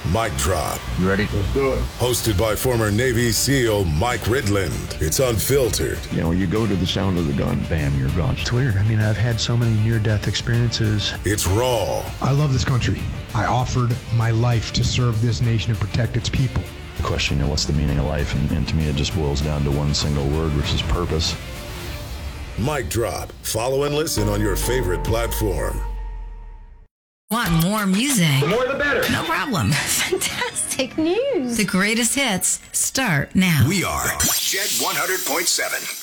Mic Drop. You ready? Let's do it. Hosted by former Navy SEAL Mike Ridland. It's unfiltered. You know, you go to the sound of the gun, bam, you're gone. It's weird. I mean, I've had so many near-death experiences. It's raw. I love this country. I offered my life to serve this nation and protect its people. The question, you know, what's the meaning of life? And to me, it just boils down to one single word, which is purpose. Mic Drop. Follow and listen on your favorite platform. Want more music? The more the better. No problem. Fantastic news. The greatest hits start now. We are Jet 100.7.